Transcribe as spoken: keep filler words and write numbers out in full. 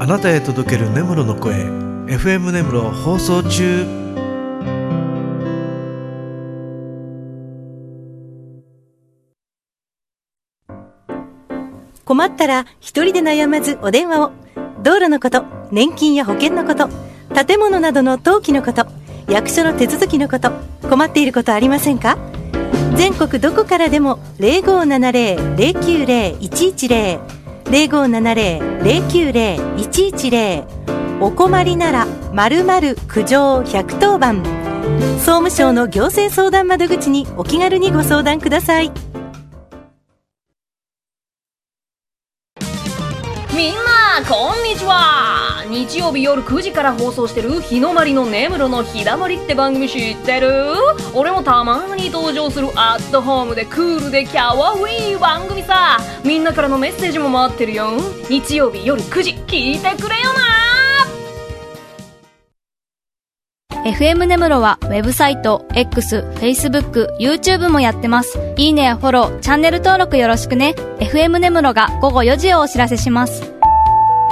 なたへ届ける根室の声 エフエム 根室放送中。 困ったら一人で悩まずお電話を。道路のこと、年金や保険のこと、建物などの登記のこと、役所の手続きのこと、困っていることありませんか？全国どこからでも ゼロごーななゼロ ゼロきゅうゼロ いちいちゼロ ゼロごーななゼロ ゼロきゅうゼロ いちいちゼロ。お困りなら〇〇苦情ひゃくとおばん。総務省の行政相談窓口にお気軽にご相談ください。 みんなこんにちは。日曜日夜くじから放送してる日の丸の根室の日だまりって番組知ってる？俺もたまに登場するアットホームでクールでキャワウィー番組さ。みんなからのメッセージも待ってるよ。日曜日夜くじ聞いてくれよな。 エフエム 根室はウェブサイト、X、Facebook、YouTube もやってます。いいねやフォロー、チャンネル登録よろしくね。エフエム 根室が午後よじをお知らせします。